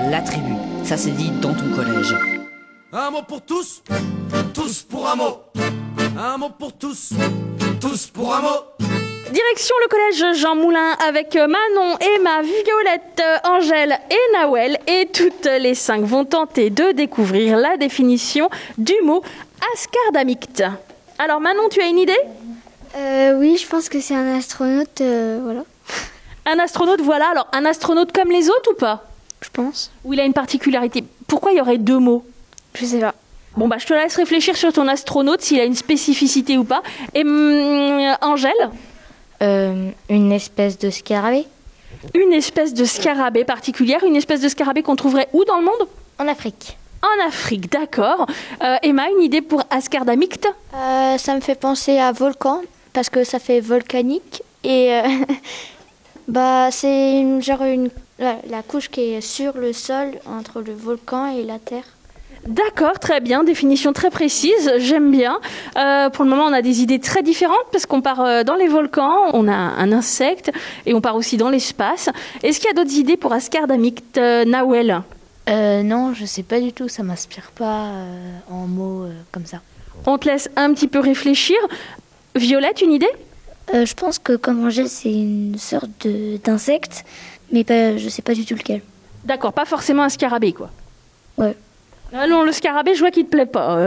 la tribu. Ça se dit dans ton collège. Un mot pour tous, tous pour un mot. Un mot pour tous, tous pour un mot. Direction le collège Jean Moulin avec Manon, Emma, Violette, Angèle et Nawel. Et toutes les 5 vont tenter de découvrir la définition du mot ascardamicte. Alors Manon, tu as une idée ? Oui, je pense que c'est un astronaute, voilà. Un astronaute, voilà. Alors un astronaute comme les autres ou pas ? Je pense. Ou il a une particularité ? Pourquoi il y aurait 2 mots ? Je sais pas. Bon, je te laisse réfléchir sur ton astronaute, s'il a une spécificité ou pas. Et Angèle ? Une espèce de scarabée. Une espèce de scarabée particulière, une espèce de scarabée qu'on trouverait où dans le monde ? En Afrique. En Afrique, d'accord. Emma, une idée pour ascardamicte ? Ça me fait penser à volcan, parce que ça fait volcanique. Et c'est genre la couche qui est sur le sol, entre le volcan et la terre. D'accord, très bien, définition très précise, j'aime bien. Pour le moment, on a des idées très différentes parce qu'on part dans les volcans, on a un insecte et on part aussi dans l'espace. Est-ce qu'il y a d'autres idées pour ascardamicte, Nawel ? Non, je sais pas du tout, ça m'inspire pas en mots comme ça. On te laisse un petit peu réfléchir. Violette, une idée ? Je pense que comme Angèle, c'est une sorte d'insecte, mais je sais pas du tout lequel. D'accord, pas forcément un scarabée, quoi. Ouais. Ah non, le scarabée, je vois qu'il te plaît pas.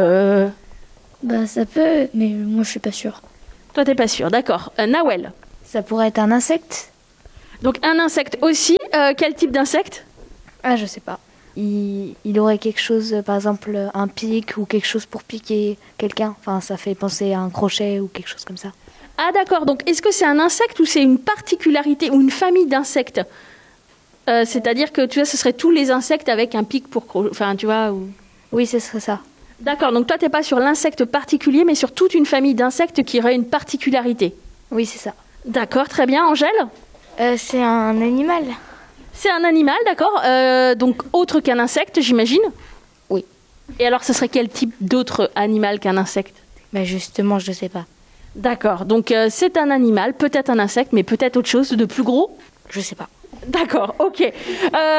Ça peut, mais moi je suis pas sûre. Toi, t'es pas sûre, d'accord. Nawel. Ça pourrait être un insecte ? Donc un insecte aussi. Quel type d'insecte ? Ah, je sais pas. Il aurait quelque chose, par exemple un pic ou quelque chose pour piquer quelqu'un. Enfin, ça fait penser à un crochet ou quelque chose comme ça. Ah d'accord, donc est-ce que c'est un insecte ou c'est une particularité ou une famille d'insectes ? C'est-à-dire que, tu vois, ce serait tous les insectes avec un pic pour... Enfin, tu vois... Oui, ce serait ça. D'accord, donc toi, t'es pas sur l'insecte particulier, mais sur toute une famille d'insectes qui aurait une particularité. Oui, c'est ça. D'accord, très bien. Angèle ? C'est un animal. C'est un animal, d'accord. Donc autre qu'un insecte, j'imagine ? Oui. Et alors, ce serait quel type d'autre animal qu'un insecte ? Justement, je sais pas. D'accord, donc c'est un animal, peut-être un insecte, mais peut-être autre chose de plus gros ? Je sais pas. D'accord, ok. Emma ?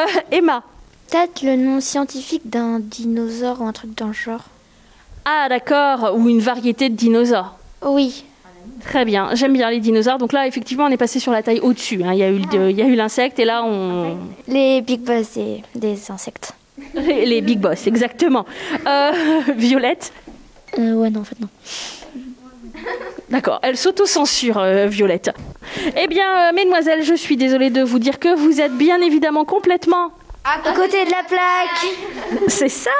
Peut-être le nom scientifique d'un dinosaure ou un truc dans le genre. Ah d'accord, ou une variété de dinosaures. Oui. Très bien, j'aime bien les dinosaures. Donc là, effectivement, on est passé sur la taille au-dessus. Hein. Il y a eu l'insecte et là, on... Les big boss des insectes. Les big boss, exactement. Violette ? Ouais, non, en fait, non. D'accord, elle s'auto-censure, Violette. Eh bien, mesdemoiselles, je suis désolée de vous dire que vous êtes bien évidemment complètement... À côté de la plaque. C'est ça.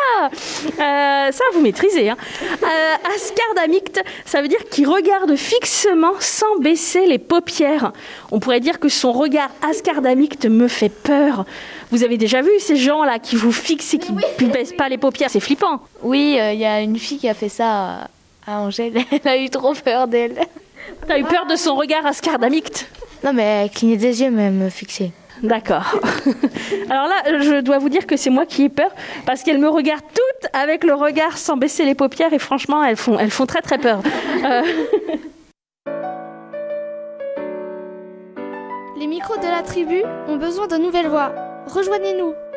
Ça, vous maîtrisez. Hein. Ascardamicte, ça veut dire qu'il regarde fixement sans baisser les paupières. On pourrait dire que son regard ascardamicte me fait peur. Vous avez déjà vu ces gens-là qui vous fixent et qui ne baissent pas les paupières ? C'est flippant. Oui, il y a une fille qui a fait ça à Angèle. Elle a eu trop peur d'elle. T'as eu peur de son regard ascardamicte ? Non, mais elle clignait des yeux, mais elle me fixait. D'accord. Alors là, je dois vous dire que c'est moi qui ai peur parce qu'elles me regardent toutes avec le regard sans baisser les paupières et franchement, elles font très très peur. Les micros de la tribu ont besoin de nouvelles voix. Rejoignez-nous.